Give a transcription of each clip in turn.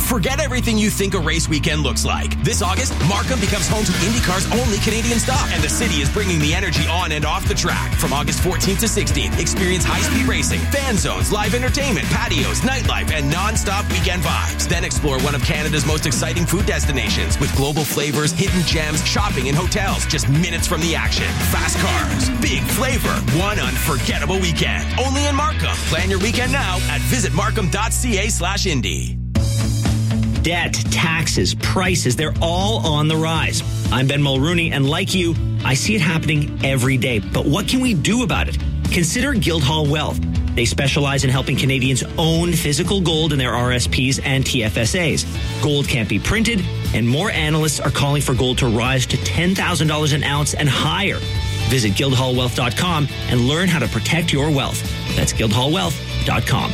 Forget everything you think a race weekend looks like. This August, Markham becomes home to IndyCar's only Canadian stop, and the city is bringing the energy on and off the track. From August 14th to 16th, experience high-speed racing, fan zones, live entertainment, patios, nightlife, and non-stop weekend vibes. Then explore one of Canada's most exciting food destinations with global flavors, hidden gems, shopping, and hotels just minutes from the action. Fast cars, big flavor, one unforgettable weekend. Only in Markham. Plan your weekend now at visitmarkham.ca/Indy. Debt, taxes, prices, they're all on the rise. I'm Ben Mulrooney, and like you, I see it happening every day. But what can we do about it? Consider Guildhall Wealth. They specialize in helping Canadians own physical gold in their RSPs and TFSAs. Gold can't be printed, and more analysts are calling for gold to rise to $10,000 an ounce and higher. Visit guildhallwealth.com and learn how to protect your wealth. That's guildhallwealth.com.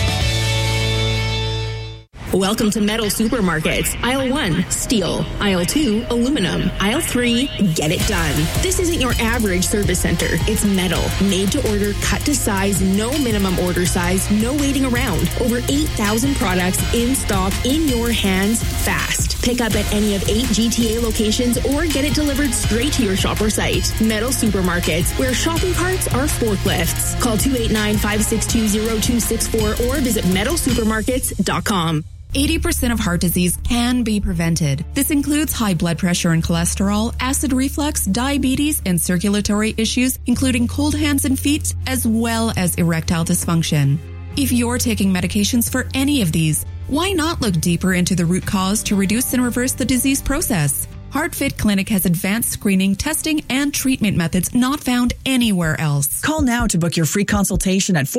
Welcome to Metal Supermarkets. Aisle 1, steel. Aisle 2, aluminum. Aisle 3, get it done. This isn't your average service center. It's metal, made to order, cut to size, no minimum order size, no waiting around. Over 8,000 products in stock, in your hands, fast. Pick up at any of 8 GTA locations or get it delivered straight to your shop or site. Metal Supermarkets, where shopping carts are forklifts. Call 289-562-0264 or visit metalsupermarkets.com. 80% of heart disease can be prevented. This includes high blood pressure and cholesterol, acid reflux, diabetes, and circulatory issues, including cold hands and feet, as well as erectile dysfunction. If you're taking medications for any of these, why not look deeper into the root cause to reduce and reverse the disease process? HeartFit Clinic has advanced screening, testing, and treatment methods not found anywhere else. Call now to book your free consultation at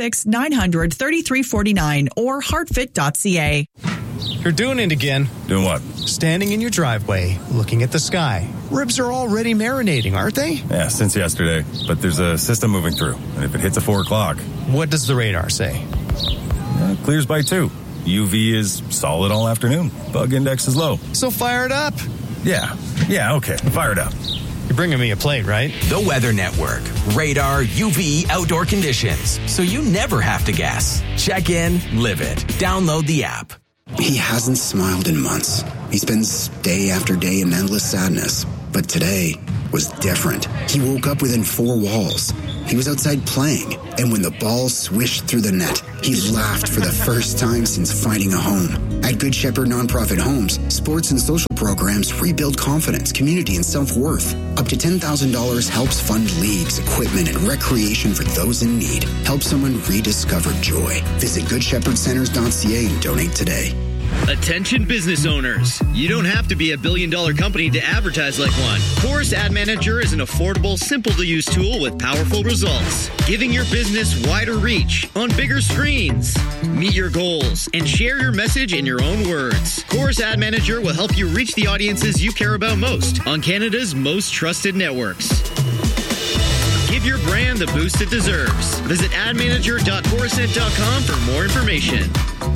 416-900-3349 or heartfit.ca. You're doing it again. Doing what? Standing in your driveway, looking at the sky. Ribs are already marinating, aren't they? Yeah, since yesterday. But there's a system moving through, and if it hits at 4 o'clock... What does the radar say? Clears by 2. UV is solid all afternoon. Bug index is low. So fire it up. Yeah, okay. Fire it up. You're bringing me a plate, right? The Weather Network. Radar, UV, outdoor conditions. So you never have to guess. Check in, live it. Download the app. He hasn't smiled in months. He spends day after day in endless sadness. But today was different. He woke up within 4 walls. He was outside playing, and when the ball swished through the net, he laughed for the first time since finding a home. At Good Shepherd Nonprofit Homes, sports and social programs rebuild confidence, community, and self-worth. Up to $10,000 helps fund leagues, equipment, and recreation for those in need. Help someone rediscover joy. Visit GoodShepherdCenters.ca and donate today. Attention business owners. You don't have to be a billion-dollar company to advertise like one. Chorus Ad Manager is an affordable, simple-to-use tool with powerful results, giving your business wider reach on bigger screens. Meet your goals and share your message in your own words. Chorus Ad Manager will help you reach the audiences you care about most on Canada's most trusted networks. Give your brand the boost it deserves. Visit admanager.corusent.com for more information.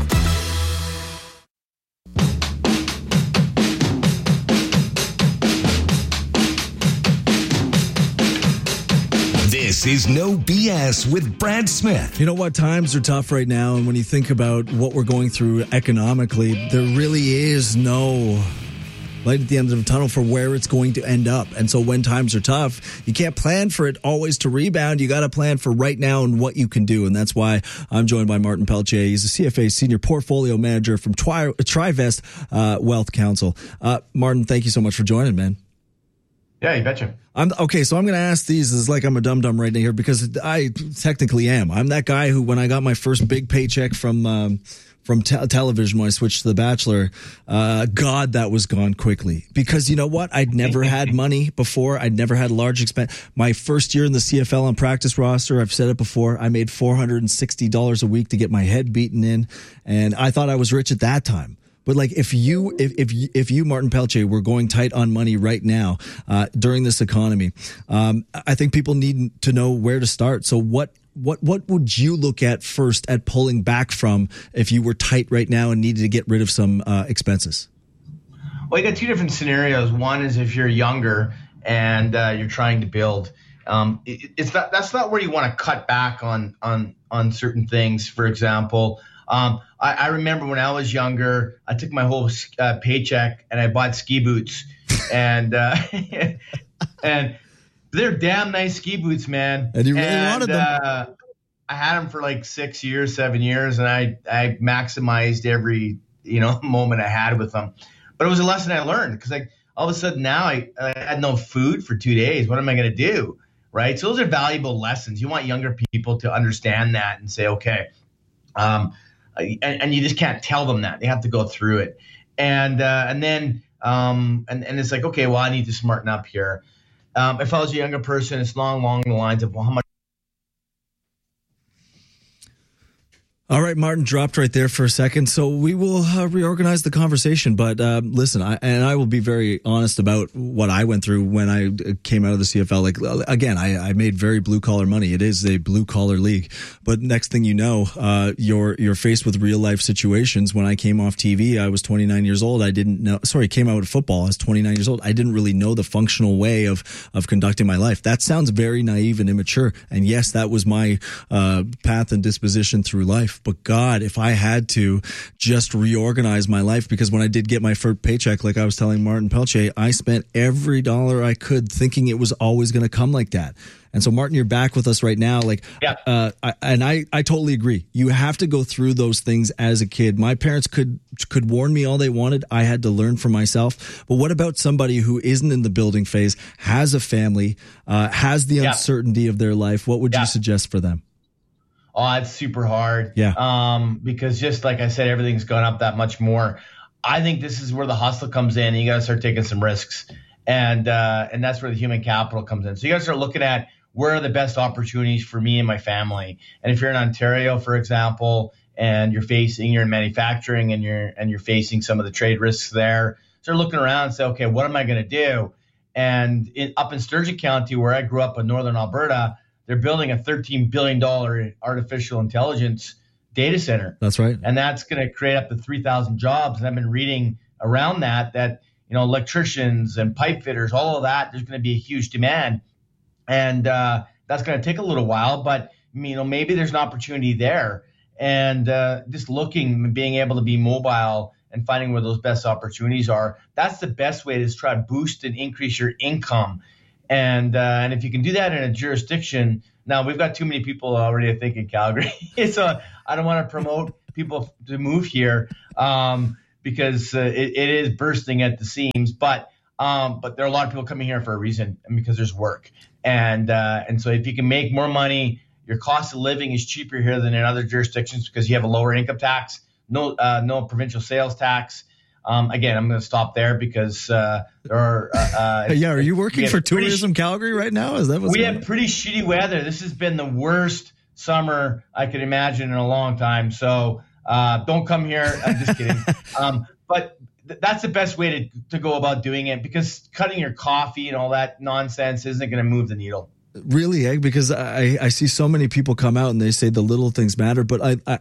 This is No BS with Brad Smith. You know what? Times are tough right now. And when you think about what we're going through economically, there really is no light at the end of the tunnel for where it's going to end up. And so when times are tough, you can't plan for it always to rebound. You got to plan for right now and what you can do. And that's why I'm joined by Martin Peltier. He's a CFA Senior Portfolio Manager from Trivest Wealth Counsel. Martin, thank you so much for joining, man. Yeah, you betcha. So I'm going to ask these as like I'm a dum-dum right now here because I technically am. I'm that guy who, when I got my first big paycheck from television when I switched to The Bachelor, God, that was gone quickly. Because you know what? I'd never had money before. I'd never had large expense. My first year in the CFL on practice roster, I've said it before, I made $460 a week to get my head beaten in. And I thought I was rich at that time. But like if you Martin Peltier were going tight on money right now during this economy, I think people need to know where to start. So what would you look at first at pulling back from if you were tight right now and needed to get rid of some expenses? Well, you got 2 different scenarios. One is if you're younger and you're trying to build. That's not where you want to cut back on certain things. For example, I remember when I was younger, I took my whole paycheck and I bought ski boots, and and they're damn nice ski boots, man. And you really wanted them. I had them for like 6 years, 7 years, and I maximized every moment I had with them. But it was a lesson I learned, because like all of a sudden now I had no food for 2 days. What am I going to do? Right. So those are valuable lessons. You want younger people to understand that and say, okay, and you just can't tell them that. They have to go through it. And then it's like, okay, well, I need to smarten up here. If I was a younger person, it's along the lines of, well, how much. All right, Martin dropped right there for a second, so we will reorganize the conversation. But listen, I will be very honest about what I went through when I came out of the CFL. Like, again, I made very blue collar money. It is a blue collar league, but next thing you know, you're faced with real life situations. When I came off TV, I was 29 years old. I didn't know. Sorry, came out of football. I was 29 years old. I didn't really know the functional way of conducting my life. That sounds very naive and immature. And yes, that was my path and disposition through life. But God, if I had to just reorganize my life, because when I did get my first paycheck, like I was telling Martin Pelche, I spent every dollar I could thinking it was always going to come like that. And so, Martin, you're back with us right now. Like, yeah. I totally agree. You have to go through those things as a kid. My parents could warn me all they wanted. I had to learn for myself. But what about somebody who isn't in the building phase, has a family, has the uncertainty of their life? What would you suggest for them? Oh, it's super hard. Yeah. Because just like I said, everything's gone up that much more. I think this is where the hustle comes in. You got to start taking some risks, and that's where the human capital comes in. So you got to start looking at where are the best opportunities for me and my family. And if you're in Ontario, for example, and you're in manufacturing and you're facing some of the trade risks there, start looking around and say, okay, what am I going to do? And up in Sturgeon County, where I grew up in northern Alberta, they're building a $13 billion artificial intelligence data center. That's right. And that's going to create up to 3,000 jobs. And I've been reading around that electricians and pipe fitters, all of that, there's going to be a huge demand. And that's going to take a little while, but maybe there's an opportunity there. And just looking, being able to be mobile and finding where those best opportunities are, that's the best way to try to boost and increase your income. And if you can do that in a jurisdiction, now we've got too many people already, I think, in Calgary. So I don't want to promote people to move here because it is bursting at the seams. But there are a lot of people coming here for a reason, and because there's work. And so if you can make more money, your cost of living is cheaper here than in other jurisdictions because you have a lower income tax, no provincial sales tax. Again, I'm going to stop there because there are. Are you working for Tourism Calgary right now? Is that what's we have pretty shitty weather. This has been the worst summer I could imagine in a long time. So don't come here. I'm just kidding. But that's the best way to go about doing it, because cutting your coffee and all that nonsense isn't going to move the needle. Really, because I see so many people come out and they say the little things matter, but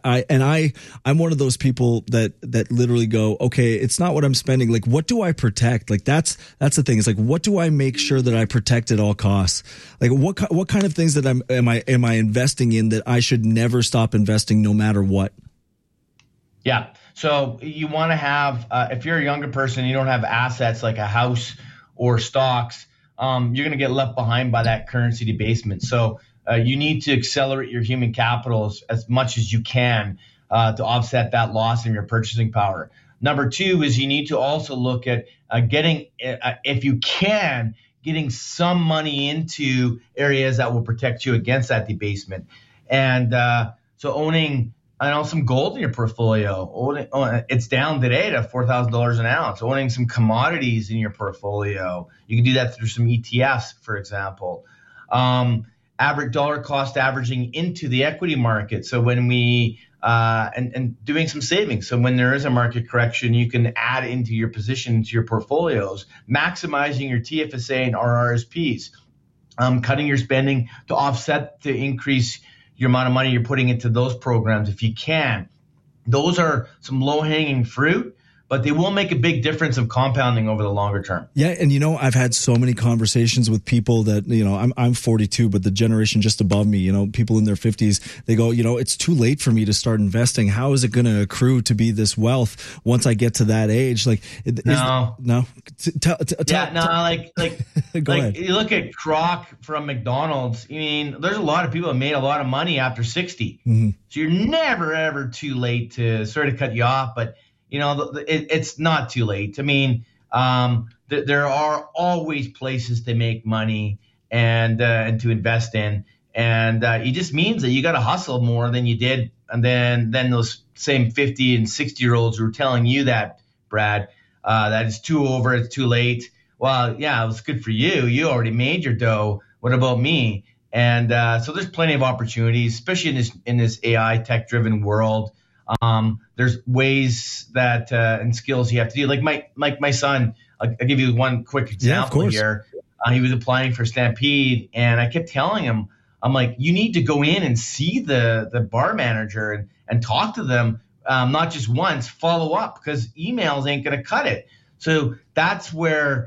I'm one of those people that literally go, okay, it's not what I'm spending. Like, what do I protect? Like, that's the thing. It's like, what do I make sure that I protect at all costs? Like, what kind of things that am I investing in that I should never stop investing no matter what? Yeah. So you want to have, if you're a younger person, you don't have assets like a house or stocks, you're going to get left behind by that currency debasement. So you need to accelerate your human capital as much as you can to offset that loss in your purchasing power. Number two is you need to also look at getting, if you can, getting some money into areas that will protect you against that debasement. And so owning some gold in your portfolio. It's down today to $4,000 an ounce. Owning some commodities in your portfolio. You can do that through some ETFs, for example. Average dollar cost averaging into the equity market. So when we and doing some savings. So when there is a market correction, you can add into your position, into your portfolios, maximizing your TFSA and RRSPs, cutting your spending to offset the increase your amount of money you're putting into those programs if you can. Those are some low-hanging fruit, but they will make a big difference of compounding over the longer term. Yeah. And, I've had so many conversations with people that, I'm 42, but the generation just above me, people in their 50s, they go, it's too late for me to start investing. How is it going to accrue to be this wealth once I get to that age? Like, no. Like Go ahead. You look at Kroc from McDonald's. I mean, there's a lot of people that made a lot of money after 60. Mm-hmm. So you're never, ever too late to sort of cut you off. But, it's not too late. I mean, there are always places to make money and to invest in. And it just means that you got to hustle more than you did. And then those same 50 and 60-year-olds who are telling you that, Brad, that it's it's too late. Well, yeah, it was good for you. You already made your dough. What about me? And so there's plenty of opportunities, especially in this AI tech-driven world. There's ways that and skills you have to do. Like my son, I'll give you one quick example here. He was applying for Stampede, and I kept telling him, I'm like, you need to go in and see the bar manager and talk to them, not just once, follow up, because emails ain't going to cut it. So that's where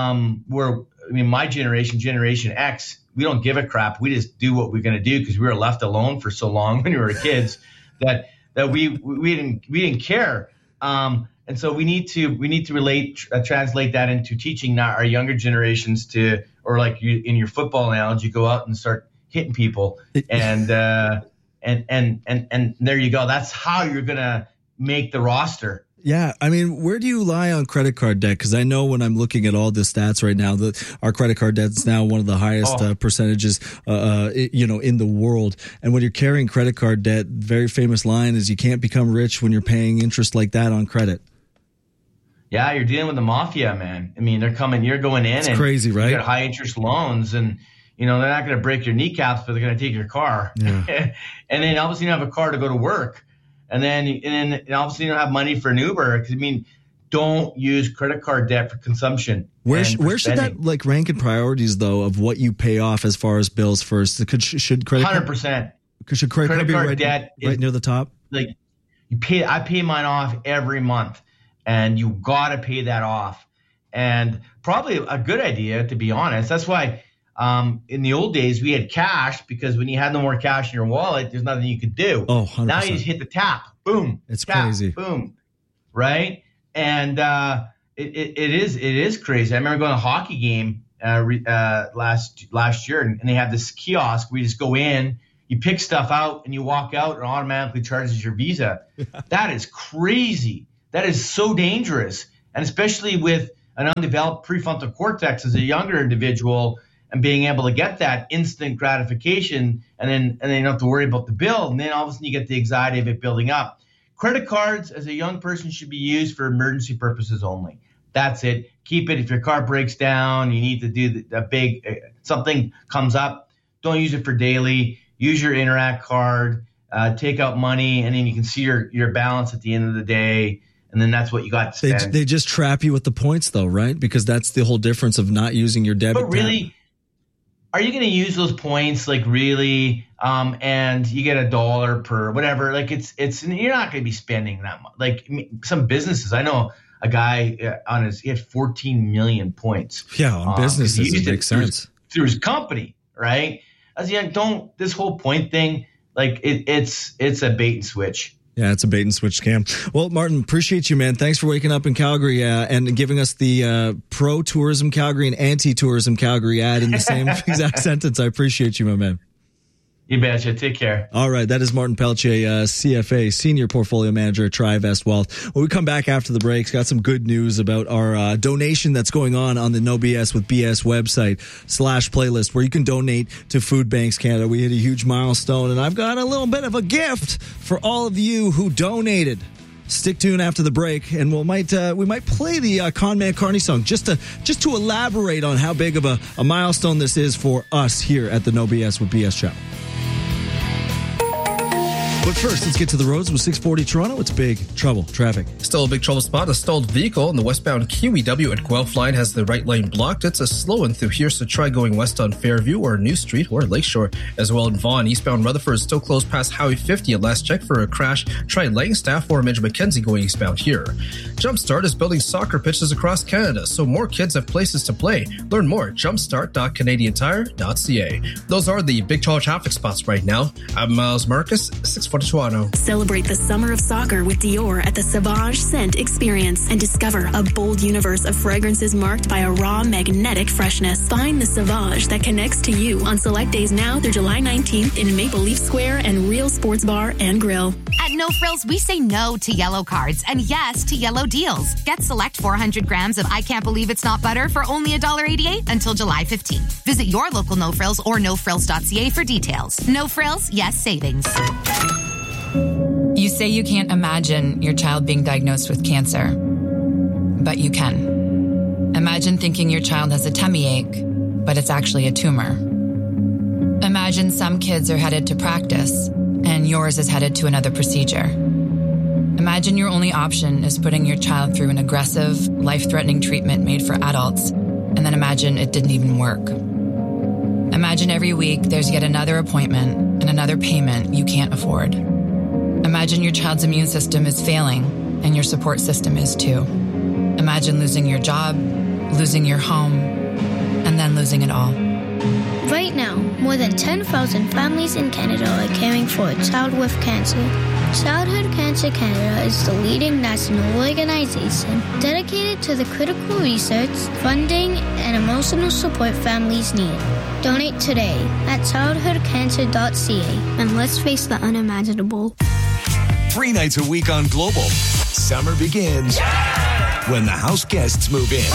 my Generation X, we don't give a crap. We just do what we're going to do because we were left alone for so long when we were kids that we didn't care. And so we need to translate that into teaching our younger generations to, or like in your football analogy, go out and start hitting people, and there you go. That's how you're gonna make the roster. Yeah, I mean, where do you lie on credit card debt? Because I know when I'm looking at all the stats right now, that our credit card debt is now one of the highest percentages, in the world. And when you're carrying credit card debt, very famous line is you can't become rich when you're paying interest like that on credit. Yeah, you're dealing with the mafia, man. I mean, you're going in. It's crazy, right? You got high interest loans, and they're not going to break your kneecaps, but they're going to take your car. Yeah. And then obviously you don't have a car to go to work. And then obviously you don't have money for an Uber. Because, don't use credit card debt for consumption. Where should that rank in priorities, though, of what you pay off as far as bills first? Should credit 100%. Should credit card be right near the top? Like I pay mine off every month, and you got to pay that off. And probably a good idea, to be honest. That's why in the old days we had cash, because when you had no more cash in your wallet, there's nothing you could do. Oh, 100%. Now you just hit the tap, boom. It's tap, crazy, boom, right? And it is crazy. I remember going to a hockey game last year, and they have this kiosk where you just go in, you pick stuff out, and you walk out, and automatically charges your Visa. That is crazy. That is so dangerous, and especially with an undeveloped prefrontal cortex as a younger individual, and being able to get that instant gratification, and then you don't have to worry about the bill, and then all of a sudden you get the anxiety of it building up. Credit cards as a young person should be used for emergency purposes only. That's it. Keep it. If your car breaks down, you need to do a big something comes up, don't use it for daily. Use your Interac card, take out money, and then you can see your balance at the end of the day. And then that's what you got to spend. They just trap you with the points, though, right? Because that's the whole difference of not using your debit. But really, are you going to use those points really? And you get $1 per whatever. Like it's you're not going to be spending that much. Like some businesses, I know a guy he had 14 million points. Yeah, on businesses, it makes sense through his company, right? As this whole point thing, like it's a bait and switch. Yeah, it's a bait and switch scam. Well, Martin, appreciate you, man. Thanks for waking up in Calgary and giving us the pro-tourism Calgary and anti-tourism Calgary ad in the same exact sentence. I appreciate you, my man. You betcha. Take care. All right. That is Martin Pelletier, CFA, Senior Portfolio Manager at Trivest Wealth. When we come back after the break, got some good news about our donation that's going on the No BS with BS website /playlist, where you can donate to Food Banks Canada. We hit a huge milestone, and I've got a little bit of a gift for all of you who donated. Stick tuned after the break, and we might play the Conman Carney song just to elaborate on how big of a milestone this is for us here at the No BS with BS show. But first, let's get to the roads with 640 Toronto. It's big trouble traffic. Still a big trouble spot. A stalled vehicle in the westbound QEW at Guelph line has the right lane blocked. It's a slow one through here, so try going west on Fairview or New Street or Lakeshore. As well in Vaughan, eastbound Rutherford is still closed past Highway 50 at last check for a crash. Try Langstaff or Midge Mackenzie going eastbound here. Jumpstart is building soccer pitches across Canada, so more kids have places to play. Learn more at jumpstart.canadiantire.ca. Those are the big trouble traffic spots right now. I'm Miles Marcus, 640 Toronto. Celebrate the summer of soccer with Dior at the Sauvage Scent Experience and discover a bold universe of fragrances marked by a raw, magnetic freshness. Find the Sauvage that connects to you on select days now through July 19th in Maple Leaf Square and Real Sports Bar and Grill. At No Frills, we say no to yellow cards and yes to yellow deals. Get select 400 grams of I Can't Believe It's Not Butter for only $1.88 until July 15th. Visit your local No Frills or nofrills.ca for details. No Frills, yes savings. You say you can't imagine your child being diagnosed with cancer, but you can. Imagine thinking your child has a tummy ache, but it's actually a tumor. Imagine some kids are headed to practice, and yours is headed to another procedure. Imagine your only option is putting your child through an aggressive, life-threatening treatment made for adults, and then imagine it didn't even work. Imagine every week there's yet another appointment and another payment you can't afford. Imagine your child's immune system is failing, and your support system is too. Imagine losing your job, losing your home, and then losing it all. Right now, more than 10,000 families in Canada are caring for a child with cancer. Childhood Cancer Canada is the leading national organization dedicated to the critical research, funding, and emotional support families need. Donate today at childhoodcancer.ca and let's face the unimaginable. 3 nights a week on Global. Summer begins when the house guests move in.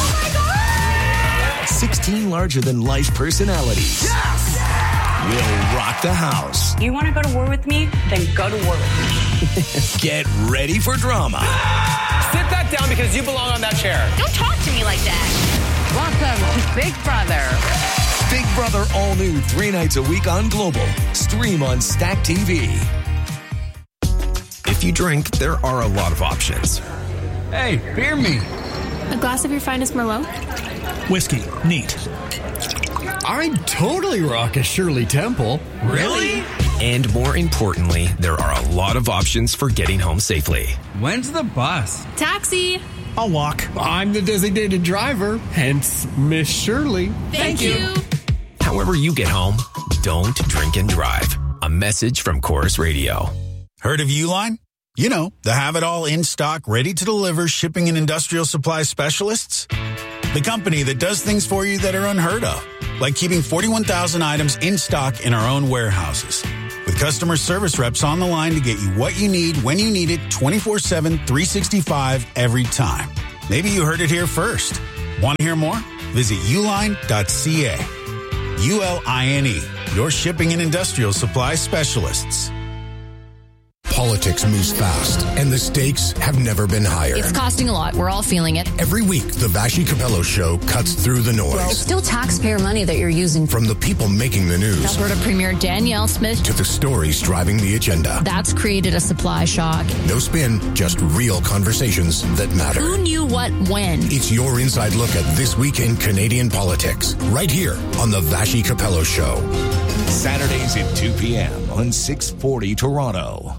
16 larger-than-life personalities will rock the house. You want to go to war with me? Then go to war with me. Get ready for drama. Sit that down because you belong on that chair. Don't talk to me like that. Welcome to Big Brother. Big Brother all new 3 nights a week on Global. Stream on Stack TV. If you drink, there are a lot of options. Hey, beer me. A glass of your finest Merlot? Whiskey. Neat. I'd totally rock a Shirley Temple. Really? And more importantly, there are a lot of options for getting home safely. When's the bus? Taxi. I'll walk. I'm the designated driver, hence Miss Shirley. Thank you. However you get home, don't drink and drive. A message from Chorus Radio. Heard of Uline? You know, the have-it-all in-stock, ready-to-deliver shipping and industrial supply specialists. The company that does things for you that are unheard of, like keeping 41,000 items in stock in our own warehouses. With customer service reps on the line to get you what you need when you need it 24/7, 365 every time. Maybe you heard it here first. Want to hear more? Visit uline.ca. ULINE, your shipping and industrial supply specialists. Politics moves fast, and the stakes have never been higher. It's costing a lot. We're all feeling it. Every week, the Vashi Capello Show cuts through the noise. It's still taxpayer money that you're using. From the people making the news. Alberta Premier Danielle Smith. To the stories driving the agenda. That's created a supply shock. No spin, just real conversations that matter. Who knew what when? It's your inside look at this week in Canadian politics. Right here on the Vashi Capello Show. Saturdays at 2 p.m. on 640 Toronto.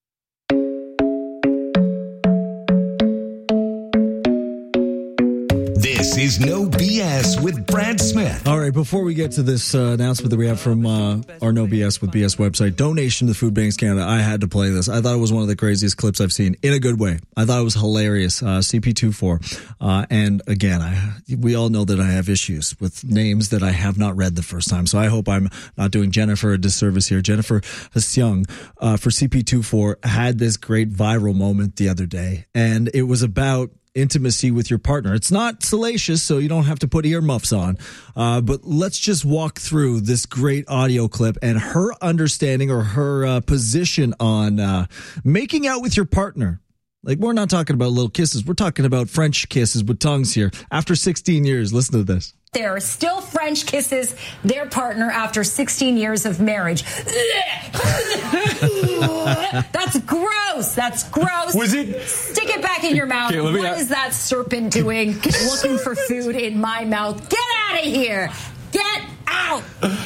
This is No BS with Brad Smith. All right, before we get to this announcement that we have from our No BS with BS website, donation to Food Banks Canada, I had to play this. I thought it was one of the craziest clips I've seen, in a good way. I thought it was hilarious. CP24. And again, we all know that I have issues with names that I have not read the first time, so I hope I'm not doing Jennifer a disservice here. Jennifer Hasyung for CP24 had this great viral moment the other day, and it was about intimacy with your partner. It's not salacious, so you don't have to put earmuffs on. But let's just walk through this great audio clip and her understanding or her position on making out with your partner. Like, we're not talking about little kisses. We're talking about French kisses with tongues here. After 16 years, listen to this. There are still French kisses their partner after 16 years of marriage. That's gross. That's gross. Was it? Stick it back in your mouth. Okay, what is that serpent doing? Looking for food in my mouth. Get out of here. Get out.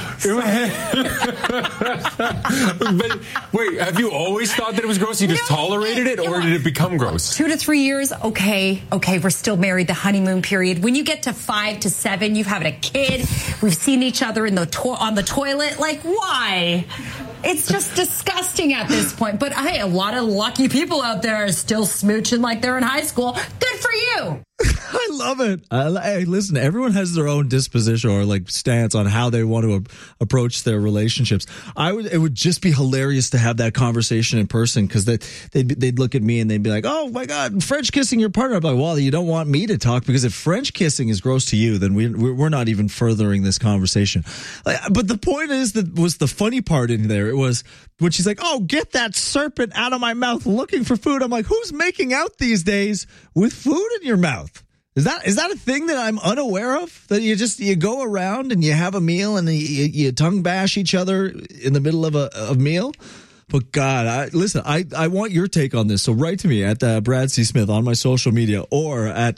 But wait, have you always thought that it was gross? You just tolerated it, or did it become gross? 2 to 3 years, okay, we're still married, the honeymoon period. When you get to 5 to 7, you've had a kid, we've seen each other on the toilet. Like, why? It's just disgusting at this point. But hey, a lot of lucky people out there are still smooching like they're in high school. Good for you. I love it. Hey, listen, everyone has their own disposition or like stance on how they want to approach their relationships. It would just be hilarious to have that conversation in person, because they'd look at me and they'd be like, "Oh my God, French kissing your partner." I'm like, "Well, you don't want me to talk, because if French kissing is gross to you, then we're not even furthering this conversation." But the point is, that was the funny part in there. It was when she's like, "Oh, get that serpent out of my mouth, looking for food." I'm like, who's making out these days with food in your mouth? Is that a thing that I'm unaware of? That you go around and you have a meal and you tongue bash each other in the middle of a meal? But God, I want your take on this. So write to me at Brad C. Smith on my social media, or at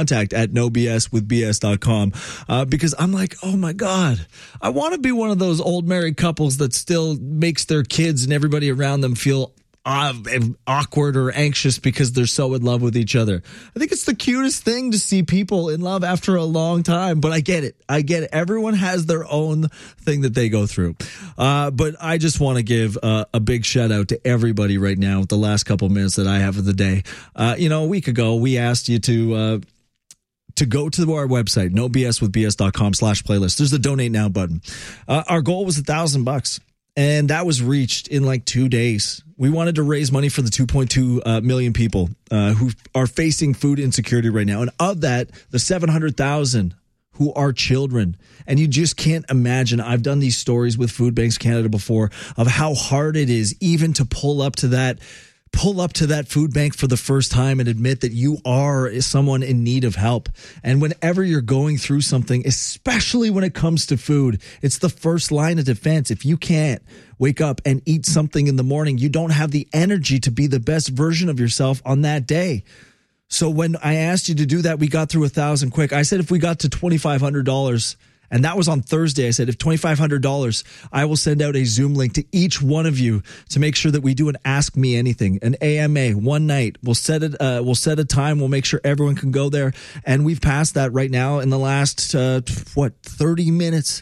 contact@nobswithbs.com, because I'm like, oh my God, I want to be one of those old married couples that still makes their kids and everybody around them feel awkward or anxious because they're so in love with each other. I think it's the cutest thing to see people in love after a long time, but I get it. Everyone has their own thing that they go through. But I just want to give a big shout out to everybody right now with the last couple minutes that I have of the day. A week ago, we asked you to go to our website, nobswithbs.com/playlist. There's the donate now button. Our goal was $1,000. And that was reached in like 2 days. We wanted to raise money for the 2.2 million people who are facing food insecurity right now. And of that, the 700,000 who are children. And you just can't imagine. I've done these stories with Food Banks Canada before of how hard it is even to pull up to that food bank for the first time and admit that you are someone in need of help. And whenever you're going through something, especially when it comes to food, it's the first line of defense. If you can't wake up and eat something in the morning, you don't have the energy to be the best version of yourself on that day. So when I asked you to do that, we got through 1,000 quick. I said if we got to $2,500, and that was on Thursday, I said, if $2,500, I will send out a Zoom link to each one of you to make sure that we do an Ask Me Anything, an AMA, one night. We'll set a time. We'll make sure everyone can go there. And we've passed that right now in the last, 30 minutes.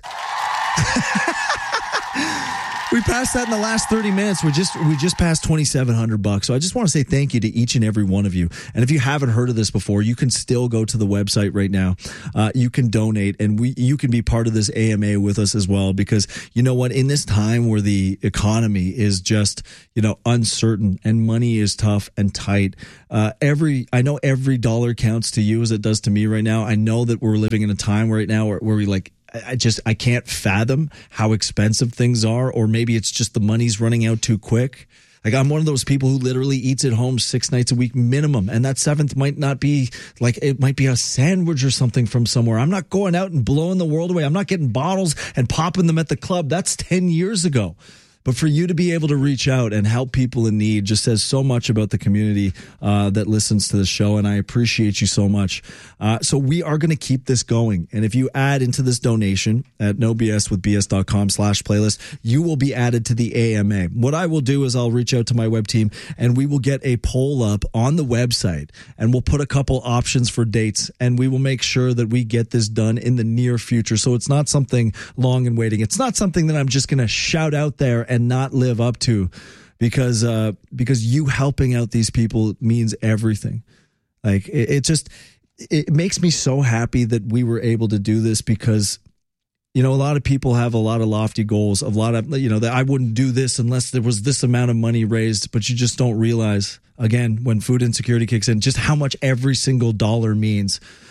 We passed that in the last 30 minutes. We just passed $2,700. So I just want to say thank you to each and every one of you. And if you haven't heard of this before, you can still go to the website right now. You can donate, and you can be part of this AMA with us as well, because you know what? In this time where the economy is just, uncertain and money is tough and tight, I know every dollar counts to you as it does to me right now. I know that we're living in a time right now where we I can't fathom how expensive things are, or maybe it's just the money's running out too quick. Like, I'm one of those people who literally eats at home 6 nights a week minimum. And that 7th might not be it might be a sandwich or something from somewhere. I'm not going out and blowing the world away. I'm not getting bottles and popping them at the club. That's 10 years ago. But for you to be able to reach out and help people in need just says so much about the community that listens to the show, and I appreciate you so much. So we are going to keep this going. And if you add into this donation at nobswithbs.com/playlist, you will be added to the AMA. What I will do is I'll reach out to my web team, and we will get a poll up on the website, and we'll put a couple options for dates, and we will make sure that we get this done in the near future. So it's not something long and waiting. It's not something that I'm just going to shout out there and not live up to, because you helping out these people means everything. Like, it makes me so happy that we were able to do this, because a lot of people have a lot of lofty goals, that I wouldn't do this unless there was this amount of money raised, but you just don't realize, again, when food insecurity kicks in, just how much every single dollar means.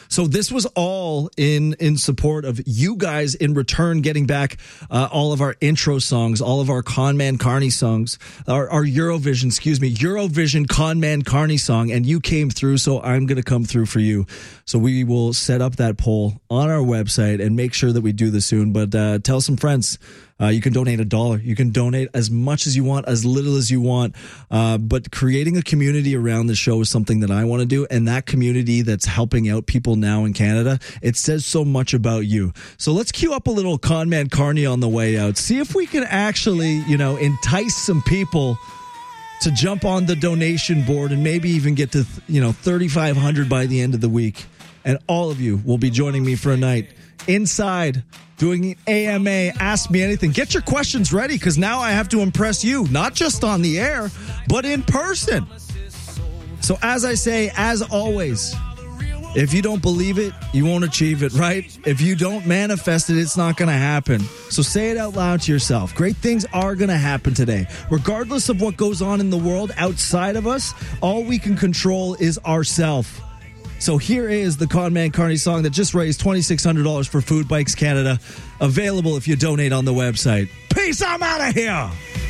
So this was all in support of you guys in return getting back all of our intro songs, all of our Con Man Carney songs, our Eurovision Con Man Carney song, and you came through, so I'm going to come through for you. So we will set up that poll on our website and make sure that we do this soon. But tell some friends. You can donate $1. You can donate as much as you want, as little as you want. But creating a community around the show is something that I want to do. And that community that's helping out people now in Canada, it says so much about you. So let's queue up a little Con Man Carney on the way out. See if we can actually, entice some people to jump on the donation board and maybe even get to, 3,500 by the end of the week. And all of you will be joining me for a night inside doing AMA Ask Me Anything. Get your questions ready, because now I have to impress you, not just on the air, but in person. So as I say, as always, if you don't believe it, you won't achieve it, right? If you don't manifest it, it's not going to happen. So say it out loud to yourself. Great things are going to happen today. Regardless of what goes on in the world outside of us, all we can control is ourselves. So here is the Con Man Carney song that just raised $2,600 for Food Bikes Canada. Available if you donate on the website. Peace, I'm out of here.